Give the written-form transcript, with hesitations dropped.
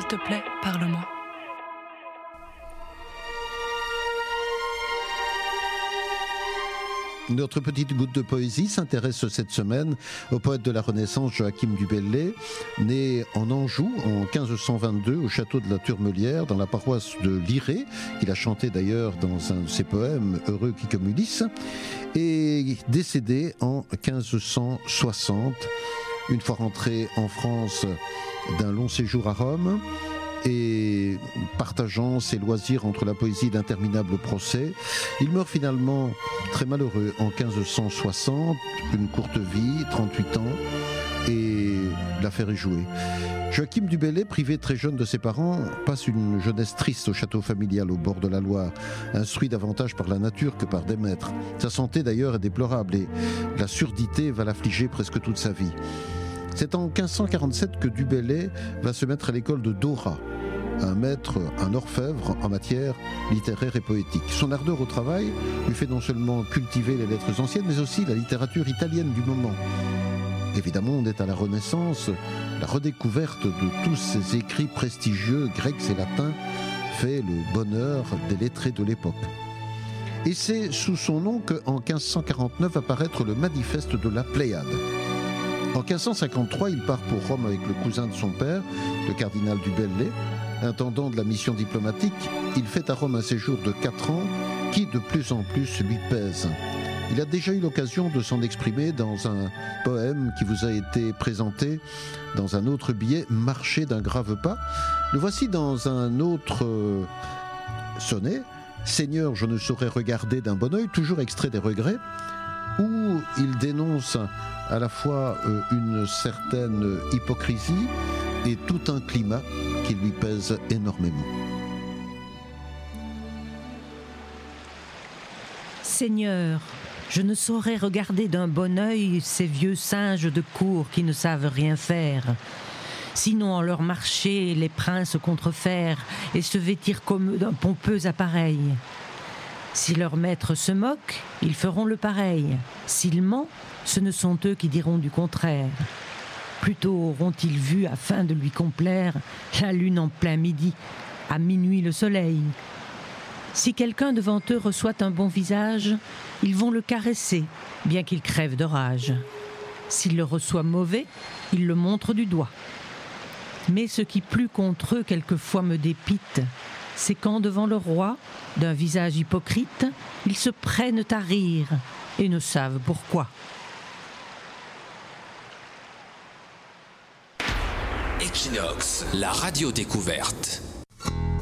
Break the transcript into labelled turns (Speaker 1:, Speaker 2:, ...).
Speaker 1: te plaît, parle-moi.
Speaker 2: Notre petite goutte de poésie s'intéresse cette semaine au poète de la Renaissance Joachim du Bellay, né en Anjou en 1522 au château de la Turmelière dans la paroisse de Liré, qu'il a chanté d'ailleurs dans un de ses poèmes, Heureux qui comme Ulysse, et décédé en 1560, une fois rentré en France d'un long séjour à Rome, et partageant ses loisirs entre la poésie et d'interminables procès. Il meurt finalement très malheureux en 1560, une courte vie, 38 ans, et l'affaire est jouée. Joachim du Bellay, privé très jeune de ses parents, passe une jeunesse triste au château familial au bord de la Loire, instruit davantage par la nature que par des maîtres. Sa santé d'ailleurs est déplorable et la surdité va l'affliger presque toute sa vie. C'est en 1547 que du Bellay va se mettre à l'école de Dora, un maître, un orfèvre en matière littéraire et poétique. Son ardeur au travail lui fait non seulement cultiver les lettres anciennes, mais aussi la littérature italienne du moment. Évidemment, on est à la Renaissance, la redécouverte de tous ces écrits prestigieux, grecs et latins, fait le bonheur des lettrés de l'époque. Et c'est sous son nom qu'en 1549 va paraître le Manifeste de la Pléiade. En 1553, il part pour Rome avec le cousin de son père, le cardinal du Bellay. Intendant de la mission diplomatique, il fait à Rome un séjour de 4 ans qui, de plus en plus, lui pèse. Il a déjà eu l'occasion de s'en exprimer dans un poème qui vous a été présenté dans un autre billet, Marcher d'un grave pas. Le voici dans un autre sonnet, Seigneur, je ne saurais regarder d'un bon œil, toujours extrait des Regrets, où il dénonce à la fois une certaine hypocrisie et tout un climat qui lui pèse énormément.
Speaker 3: Seigneur, je ne saurais regarder d'un bon œil ces vieux singes de cour qui ne savent rien faire. Sinon en leur marché les princes contrefaire et se vêtir comme eux d'un pompeux appareil. Si leur maître se moque, ils feront le pareil. S'il ment, ce ne sont eux qui diront du contraire. Plutôt auront-ils vu, afin de lui complaire, la lune en plein midi, à minuit le soleil. Si quelqu'un devant eux reçoit un bon visage, ils vont le caresser, bien qu'il crève de rage. S'il le reçoit mauvais, ils le montrent du doigt. Mais ce qui plus contre eux quelquefois me dépite, c'est quand devant le roi, d'un visage hypocrite, ils se prennent à rire et ne savent pourquoi.
Speaker 4: Equinox, la radio découverte.